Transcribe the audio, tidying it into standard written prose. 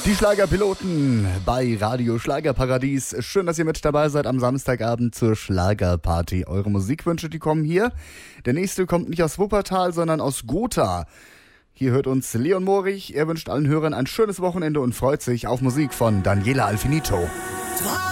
Die Schlagerpiloten bei Radio Schlagerparadies. Schön, dass ihr mit dabei seid am Samstagabend zur Schlagerparty. Eure Musikwünsche, die kommen hier. Der nächste kommt nicht aus Wuppertal, sondern aus Gotha. Hier hört uns Leon Morich. Er wünscht allen Hörern ein schönes Wochenende und freut sich auf Musik von Daniela Alfinito.